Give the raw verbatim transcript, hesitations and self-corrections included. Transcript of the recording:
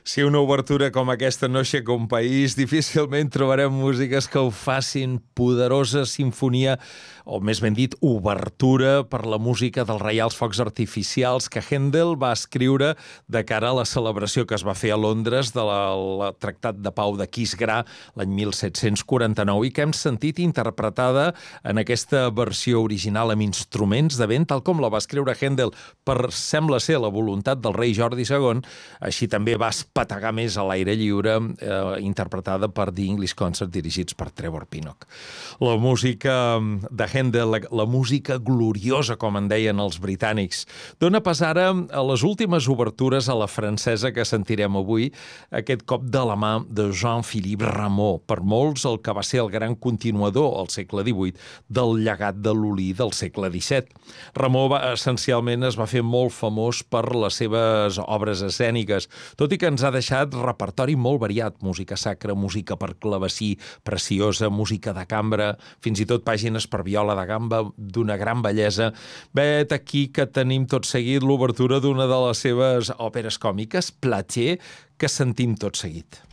Si una obertura com aquesta no aixeca un país, difícilment trobarem músiques que ho facin. Poderosa sinfonia, o més ben dit, obertura per la música dels Reials Focs Artificials que Händel va escriure de cara a la celebració que es va fer a Londres del Tractat de Pau de Aquisgrà l'any mil set-cents quaranta-nou i que hem sentit interpretada en aquesta versió original amb instruments de vent, tal com la va escriure Händel per, sembla ser, la voluntat del rei Jordi segon. Així també va espategar més a l'aire lliure, eh, interpretada per The English Concert, dirigits per Trevor Pinnock. La música de Händel, la, la música gloriosa, com en deien els britànics, dona pas ara a les últimes obertures a la francesa que sentirem avui, aquest cop de la mà de Jean-Philippe Rameau, per molts el que va ser el gran continuador al segle divuit del llegat de Lully del segle disset. Rameau va, essencialment es va fer molt famós per les seves obres escèniques, tot i que ens ha deixat repertori molt variat, música sacra, música per clavecí preciosa, música de cambra, fins i tot pàgines per viola de gamba d'una gran bellesa. Vet aquí que tenim tot seguit l'obertura d'una de les seves òperes còmiques, Platier, que sentim tot seguit.